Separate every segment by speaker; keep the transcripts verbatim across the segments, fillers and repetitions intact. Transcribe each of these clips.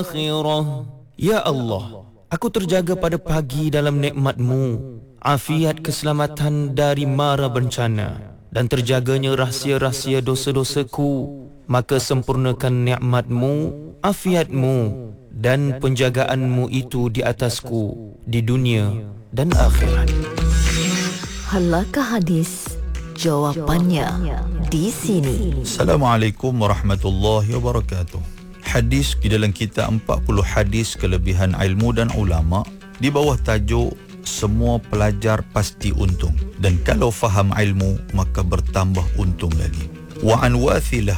Speaker 1: akhirah. Ya Allah, aku terjaga pada pagi dalam nikmat-Mu, afiat keselamatan dari mara bencana, dan terjaganya rahsia-rahsia dosa-dosaku. Maka sempurnakan nikmat-Mu, afiat-Mu, dan penjagaan-Mu itu di atasku, di dunia dan akhirat.
Speaker 2: Halakah hadis? Jawapannya di sini.
Speaker 3: Assalamualaikum warahmatullahi wabarakatuh. Hadis di dalam kitab empat puluh hadis kelebihan ilmu dan ulama di bawah tajuk semua pelajar pasti untung, dan kalau faham ilmu maka bertambah untung lagi. Wa an Wathilah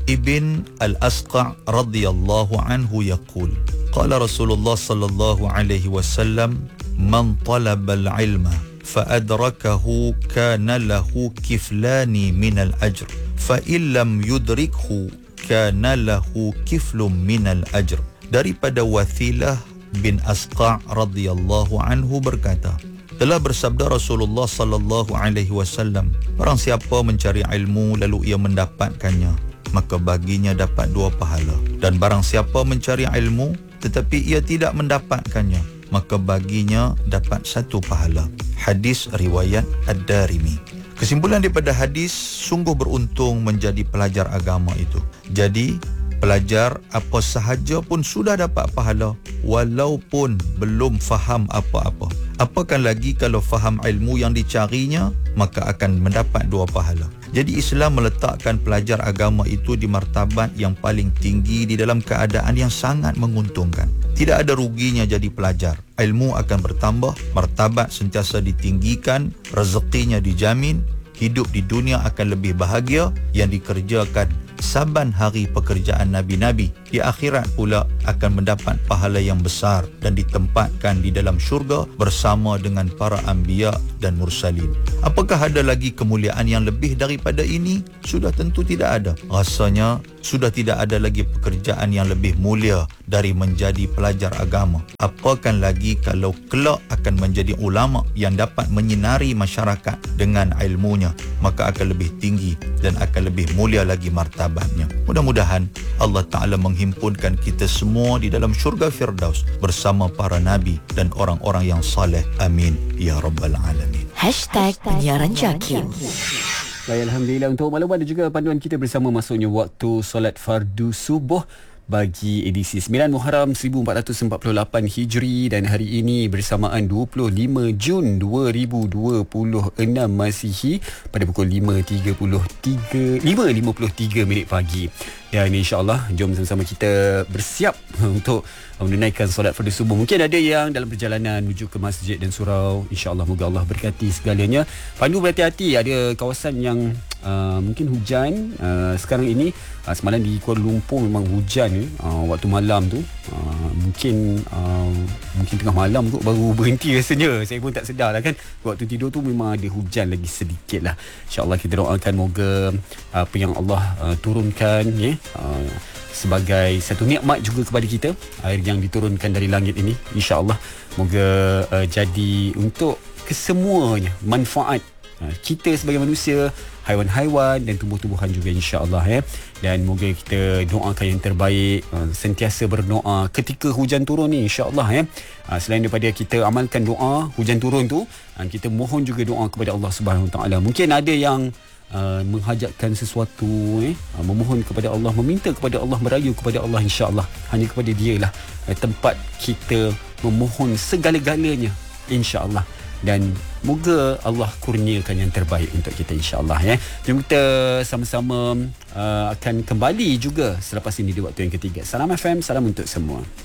Speaker 3: ibn al-Asqa' radhiyallahu anhu yaqul qala Rasulullah sallallahu alaihi wasallam man talaba al-ilma fa adrakahu kana lahu kiflani min al-ajr fa illam yudrikhu kana lahu kiflum minal ajr. Daripada Wathilah bin Asqa' radhiyallahu anhu berkata, telah bersabda Rasulullah sallallahu alaihi wasallam, barang siapa mencari ilmu lalu ia mendapatkannya, maka baginya dapat dua pahala, dan barang siapa mencari ilmu tetapi ia tidak mendapatkannya, maka baginya dapat satu pahala. Hadis riwayat Ad-Darimi. Kesimpulan daripada hadis, sungguh beruntung menjadi pelajar agama itu. Jadi, pelajar apa sahaja pun sudah dapat pahala walaupun belum faham apa-apa. Apakan lagi kalau faham ilmu yang dicarinya, maka akan mendapat dua pahala. Jadi Islam meletakkan pelajar agama itu di martabat yang paling tinggi di dalam keadaan yang sangat menguntungkan. Tidak ada ruginya jadi pelajar. Ilmu akan bertambah, martabat sentiasa ditinggikan, rezekinya dijamin, hidup di dunia akan lebih bahagia, yang dikerjakan saban hari pekerjaan Nabi-Nabi. Di akhirat pula akan mendapat pahala yang besar dan ditempatkan di dalam syurga bersama dengan para anbiya dan mursalin. Apakah ada lagi kemuliaan yang lebih daripada ini? Sudah tentu tidak ada. Rasanya sudah tidak ada lagi pekerjaan yang lebih mulia dari menjadi pelajar agama. Apakan lagi kalau kelak akan menjadi ulama yang dapat menyinari masyarakat dengan ilmunya, maka akan lebih tinggi dan akan lebih mulia lagi martabatnya. Mudah-mudahan Allah Ta'ala menghimpunkan kita semua di dalam syurga Firdaus bersama para nabi dan orang-orang yang saleh. Amin ya rabbal alamin.
Speaker 2: Hashtag penyiaran Jakim.
Speaker 4: Baik, Alhamdulillah untuk maklumat dan juga panduan kita bersama masuknya waktu solat fardu subuh bagi edisi sembilan Muharram seribu empat ratus empat puluh lapan Hijri, dan hari ini bersamaan dua puluh lima Jun dua ribu dua puluh enam Masihi pada pukul lima tiga puluh tiga lima lima puluh tiga minit pagi. Dan insya-Allah jom sama-sama kita bersiap untuk menunaikan solat fardu subuh. Mungkin ada yang dalam perjalanan menuju ke masjid dan surau. Insya-Allah moga Allah berkati segalanya. Pandu berhati-hati, ada kawasan yang uh, mungkin hujan uh, sekarang ini. Uh, semalam di Kuala Lumpur memang hujan uh, waktu malam tu. Uh, mungkin uh, mungkin tengah malam tu baru berhenti rasanya. Saya pun tak sedar lah kan. Waktu tidur tu memang ada hujan lagi sedikit lah. InsyaAllah kita doakan moga uh, apa yang Allah uh, turunkan ya, uh, sebagai satu nikmat juga kepada kita, air yang diturunkan dari langit ini, insya-Allah moga uh, jadi untuk kesemuanya manfaat uh, kita sebagai manusia, haiwan-haiwan dan tumbuh-tumbuhan juga, insya-Allah ya. Dan moga kita doakan yang terbaik, uh, sentiasa berdoa ketika hujan turun ni, insya-Allah ya. Uh, selain daripada kita amalkan doa hujan turun tu, uh, kita mohon juga doa kepada Allah Subhanahu taala. Mungkin ada yang Uh, menghajatkan sesuatu, eh, uh, memohon kepada Allah, meminta kepada Allah, merayu kepada Allah, insya-Allah hanya kepada Dia lah uh, tempat kita memohon segala-galanya, insya-Allah. Dan moga Allah kurniakan yang terbaik untuk kita, insya-Allah ya. Jom kita sama-sama uh, akan kembali juga selepas ini di waktu yang ketiga. Salam F M, salam untuk semua.